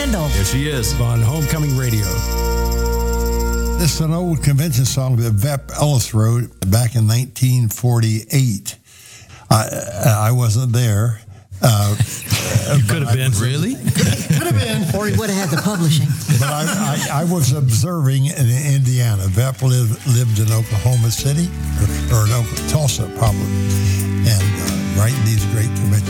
Kendall. Here she is on Homecoming Radio. This is an old convention song that Vep Ellis wrote back in 1948. I wasn't there. You could have been. Really? Could have been. Or he would have had the publishing. But I was observing in Indiana. Vep lived in Oklahoma City, or in Tulsa, probably, and writing these great convention